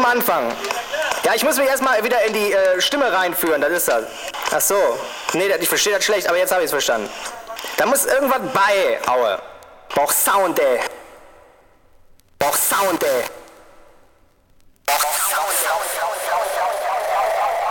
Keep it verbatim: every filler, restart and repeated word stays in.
Anfang. Ja, ich muss mich erstmal wieder in die äh, Stimme reinführen, das ist das. Ach so. Nee, ich verstehe das schlecht, aber jetzt habe ich es verstanden. Da muss irgendwas bei, Aue. Brauch Sound, ey. Brauch Sound, ey.